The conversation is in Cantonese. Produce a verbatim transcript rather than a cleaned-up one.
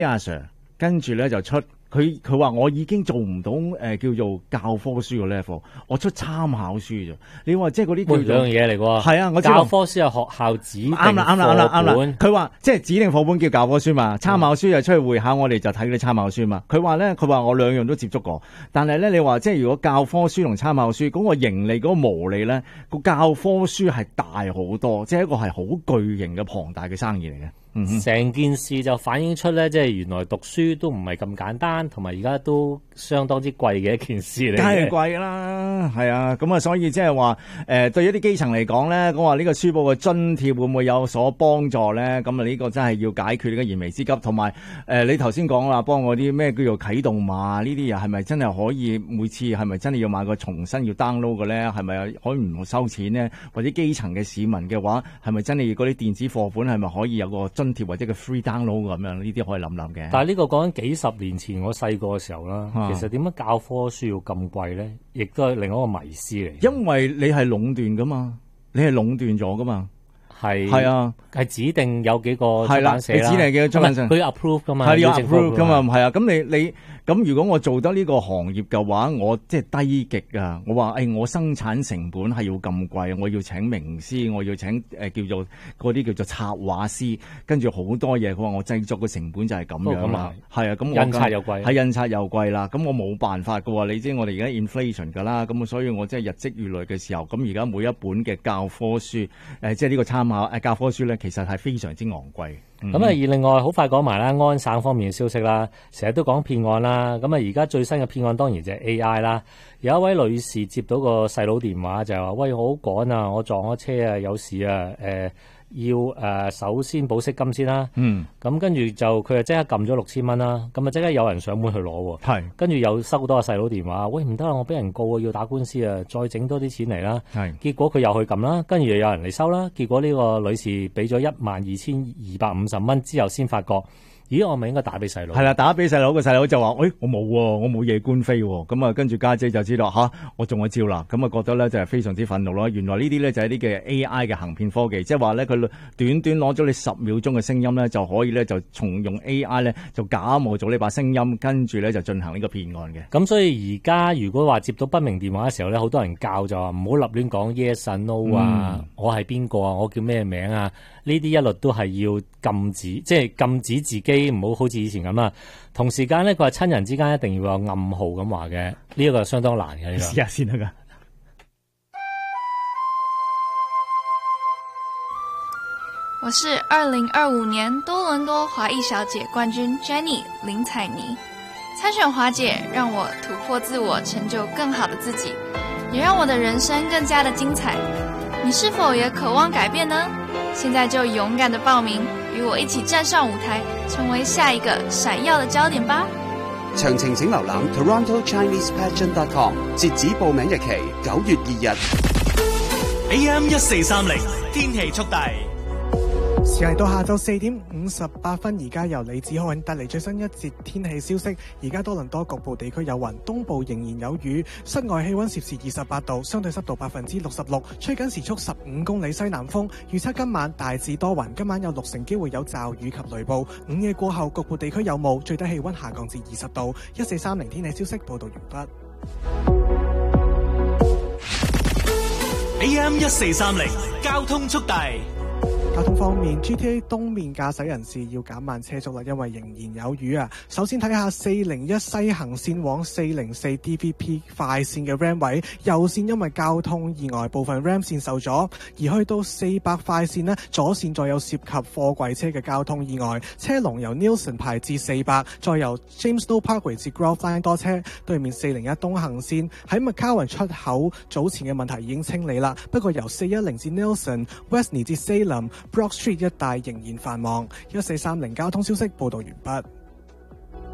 阿 Sir 跟住咧就出。佢佢話我已經做唔到誒、呃、叫做教科書嘅 level，我出參考書啫。你話即係嗰啲叫做兩樣嘢嚟喎。係啊，我教科書係學校指定課本。啱啦啱啦啱啦啱啦。 佢話即係指定課本叫教科書嘛，參考書就出去會考，我哋就睇嗰啲參考書嘛。佢話咧，佢話我兩樣都接觸過，但係咧你話即係如果教科書同參考書嗰、嗰個盈利嗰、嗰個毛利咧，個教科書係大好多，即係一個係好巨型嘅龐大嘅生意嚟嘅。 成、嗯、件事就反映出咧，即係原來讀書都唔係咁簡單，同埋而家都相當之貴嘅一件事嚟嘅。梗係貴啦，係啊，咁啊，所以即係話誒，對於一啲基層嚟講咧，講話呢個書報嘅津貼會唔會有所幫助咧？咁啊，呢個真係要解決呢個燃眉之急。同埋誒，你頭先講啦，幫我啲咩叫做啟動碼呢啲嘢，係咪真係可以每次係咪真係要買個重新要 download 嘅咧？係咪可以唔收錢咧？或者基層嘅市民嘅話，係咪真係嗰啲電子課本係咪可以有個津貼或者個 free download 咁樣？呢啲可以諗諗嘅。 但係呢個講緊幾十年前我細個嘅時候啦， 啊、 其實點解教科書要咁貴咧？亦都係另一個迷思嚟。 因為你係壟斷噶嘛，你係壟斷咗噶嘛。 係係啊， 係指定有幾個出版社啦， 你指定幾個出版社， 佢 approve 噶嘛， 係要 approve 噶嘛，係啊。咁你你咁如果我做得呢個行業嘅話，我即係低極啊！我話誒、哎，我生產成本係要咁貴，我要請名師，我要請誒、呃、叫做嗰啲叫做插畫師，跟住好多嘢。佢話我製作嘅成本就係咁樣啦，係、哦、啊。咁印刷又貴， 係印刷又貴啦。咁我冇辦法噶喎，你知我哋而家 inflation 噶啦，咁所以我即係日積月累嘅時候，咁而家每一本嘅教科書誒、呃，即係呢個參考誒教科書咧，其實係非常之昂貴。 咁、嗯、啊，而另外好快講埋啦，安省方面嘅消息啦，成日都講騙案啦。咁啊，而家最新嘅騙案當然就係 A I 啦。有一位女士接到個細佬電話，就係話：喂，我好趕啊，我撞咗車啊，有事啊，誒、呃。要誒、呃、首先保釋金先啦， 嗯， 咁跟住就佢就即刻撳咗六千蚊啦，咁啊即刻有人上門去攞喎， 係，跟住又收多個細佬電話，喂唔得啊，我俾人告啊，要打官司啊，再整多啲錢嚟啦， 係，結果佢又去撳啦，跟住又有人嚟收啦，結果呢個女士俾咗一萬二千二百五十蚊之後先發覺。咦，我咪應該打俾細佬？係啦，打俾細佬，個細佬就話：，誒、哎，我冇喎，我冇夜官非喎。咁啊，跟住家姐就知道吓，我中咗招啦。咁啊，覺得咧就係非常之憤怒咯。原來呢啲咧就係啲嘅 A I 嘅行騙科技，即係話咧佢短短攞咗你十秒鐘嘅聲音咧，就可以咧就從用 A I 咧就假冒咗呢把聲音，跟住咧就進行呢個騙案嘅。 咁所以而家如果話接到不明電話嘅時候咧，好多人教就話唔好立亂講 yes 啊 no 啊，嗯、我係邊個啊，我叫咩名啊？呢啲一律都係要禁止，即係禁止自己唔好好似以前咁啦。同時間咧，佢話親人之間一定要有暗號咁話嘅，呢、這、一個係相當難嘅。呢個試下先得㗎。 我是二零二五年多倫多華裔小姐冠軍 Jenny 林采妮。參選華姐讓我突破自我，成就更好的自己，也讓我的人生更加的精彩。你是否也渴望改變呢？現在就勇敢的報名，與我一起站上舞台，成為下一個閃耀的焦點吧。 詳情請瀏覽 Toronto Chinese Pageant dot com， 截止報名日期九月二日。 A M 一四三零天氣速遞。 時間到下晝四點五十八分，而家由李子浩帶嚟最新一節天氣消息。而家多倫多局部地區有雲，東部仍然有雨，室外氣溫攝氏二十八度，相對濕度百分之六十六，吹緊時速十五公里西南風。預測今晚大致多雲，今晚有六成機會有驟雨及雷暴。午夜過後局部地區有霧，最低氣溫下降至二十度。一四三零天氣消息報道完畢。 A M 一四三零交通速遞。 交通方面 ，G T A 東面駕駛人士要減慢車速啦，因為仍然有雨啊。首先睇下四零一西行線往四零四 D V P 快線嘅 Ram 位，右線因為交通意外部分 Ram 線受阻，而去到四百快線呢，左線再有涉及貨櫃車嘅交通意外，車龍由 Nielsen 排至四百，再由 James No Parkway 至 Grove Line 多車。對面四零一東行線喺 McCowan 出口早前嘅問題已經清理啦，不過由四一零至 Nielsen、Westney 至 Salem、Brock Street 一帶仍然繁忙。一四三零交通消息報道完畢。